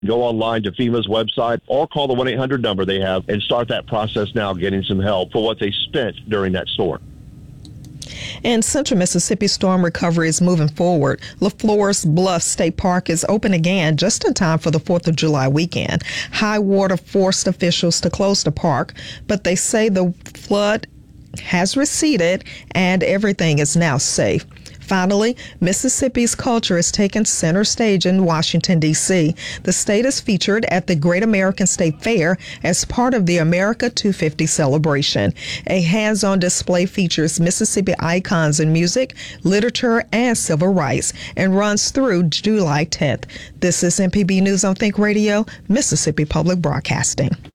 Go online to FEMA's website or call the 1-800 number they have and start that process now, getting some help for what they spent during that storm. And Central Mississippi storm recovery is moving forward. LaFleur's Bluff State Park is open again just in time for the 4th of July weekend. High water forced officials to close the park, but they say the flood has receded and everything is now safe. Finally, Mississippi's culture is taking center stage in Washington, D.C. The state is featured at the Great American State Fair as part of the America 250 celebration. A hands-on display features Mississippi icons in music, literature, and civil rights and runs through July 10th. This is MPB News on Think Radio, Mississippi Public Broadcasting.